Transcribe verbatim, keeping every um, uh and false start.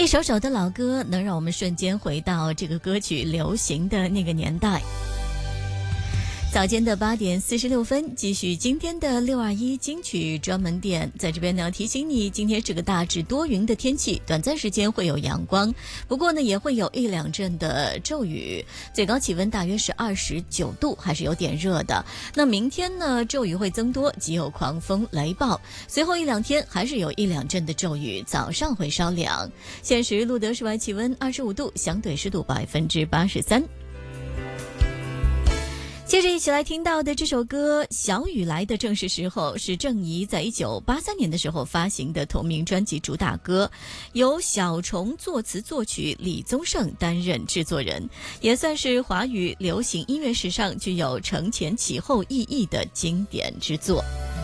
一首首的老歌能让我们瞬间回到这个歌曲流行的那个年代。早间的八点四十六分，继续今天的六二一金曲专门店。在这边呢，要提醒你，今天是个大致多云的天气，短暂时间会有阳光，不过呢，也会有一两阵的骤雨。最高气温大约是二十九度，还是有点热的。那明天呢，骤雨会增多，极有狂风雷暴。随后一两天还是有一两阵的骤雨，早上会稍凉。现时录得室外气温二十五度，相对湿度百分之八十三。接着一起来听到的这首歌《小雨来的正是时候》，是郑怡在一九八三年的时候发行的同名专辑主打歌，由小虫作词作曲，李宗盛担任制作人，也算是华语流行音乐史上具有承前启后意义的经典之作。